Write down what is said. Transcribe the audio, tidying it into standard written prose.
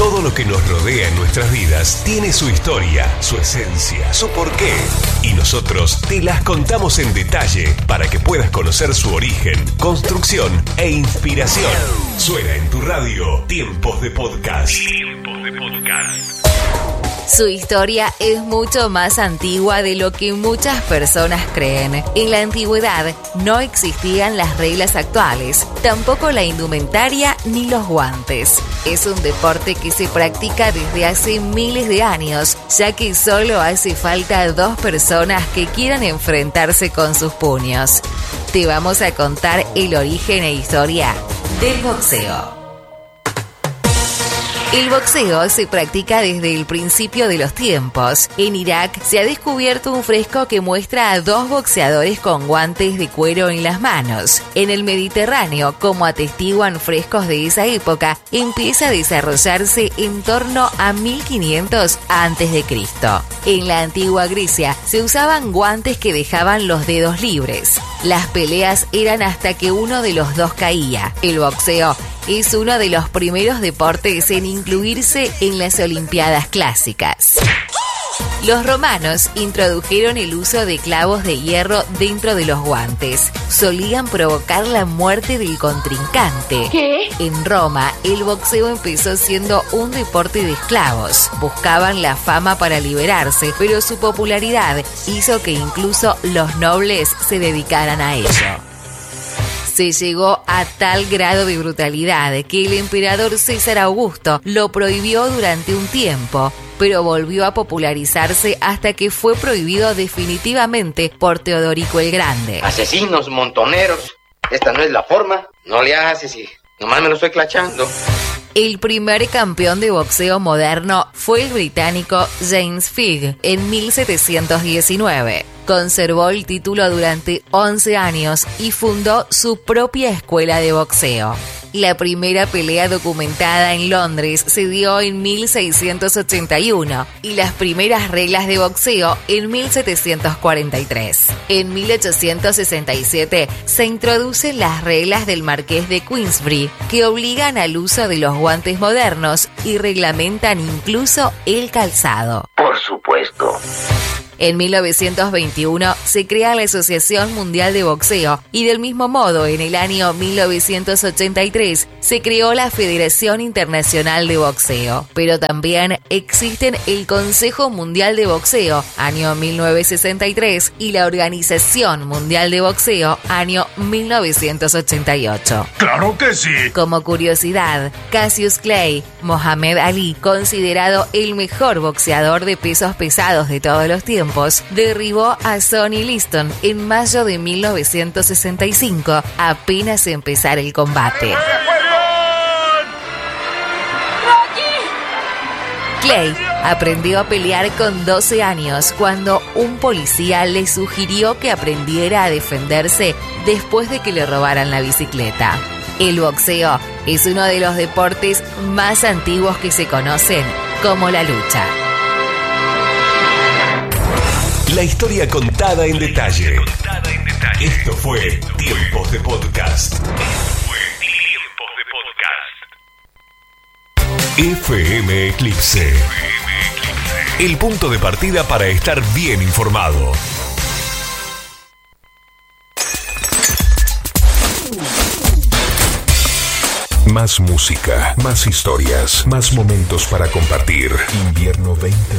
Todo lo que nos rodea en nuestras vidas tiene su historia, su esencia, su porqué. Y nosotros te las contamos en detalle para que puedas conocer su origen, construcción e inspiración. Suena en tu radio Tiempos de Podcast. Tiempos de Podcast. Su historia es mucho más antigua de lo que muchas personas creen. En la antigüedad no existían las reglas actuales, tampoco la indumentaria ni los guantes. Es un deporte que se practica desde hace miles de años, ya que solo hace falta 2 personas que quieran enfrentarse con sus puños. Te vamos a contar el origen e historia del boxeo. El boxeo se practica desde el principio de los tiempos. En Irak se ha descubierto un fresco que muestra a 2 boxeadores con guantes de cuero en las manos. En el Mediterráneo, como atestiguan frescos de esa época, empieza a desarrollarse en torno a 1500 a.C. En la antigua Grecia se usaban guantes que dejaban los dedos libres. Las peleas eran hasta que uno de los 2 caía. El boxeo es uno de los primeros deportes en incluirse en las Olimpiadas clásicas. Los romanos introdujeron el uso de clavos de hierro dentro de los guantes. Solían provocar la muerte del contrincante. ¿Qué? En Roma, el boxeo empezó siendo un deporte de esclavos. Buscaban la fama para liberarse, pero su popularidad hizo que incluso los nobles se dedicaran a ello. Se llegó a tal grado de brutalidad que el emperador César Augusto lo prohibió durante un tiempo, pero volvió a popularizarse hasta que fue prohibido definitivamente por Teodorico el Grande. Asesinos, montoneros, esta no es la forma, no le haces y nomás me lo estoy clachando. El primer campeón de boxeo moderno fue el británico James Figg en 1719. Conservó el título durante 11 años y fundó su propia escuela de boxeo. La primera pelea documentada en Londres se dio en 1681 y las primeras reglas de boxeo en 1743. En 1867 se introducen las reglas del Marqués de Queensberry, que obligan al uso de los guantes modernos y reglamentan incluso el calzado. Por supuesto. En 1921 se crea la Asociación Mundial de Boxeo y del mismo modo en el año 1983 se creó la Federación Internacional de Boxeo. Pero también existen el Consejo Mundial de Boxeo, año 1963, y la Organización Mundial de Boxeo, año 1988. ¡Claro que sí! Como curiosidad, Cassius Clay, Muhammad Ali, considerado el mejor boxeador de pesos pesados de todos los tiempos, derribó a Sonny Liston en mayo de 1965, apenas empezar el combate. Clay aprendió a pelear con 12 años cuando un policía le sugirió que aprendiera a defenderse después de que le robaran la bicicleta. El boxeo es uno de los deportes más antiguos que se conocen, como la lucha. La historia contada en detalle. Esto fue Tiempos de Podcast. FM Eclipse. El punto de partida para estar bien informado. Más música, más historias, más momentos para compartir. Invierno 2020.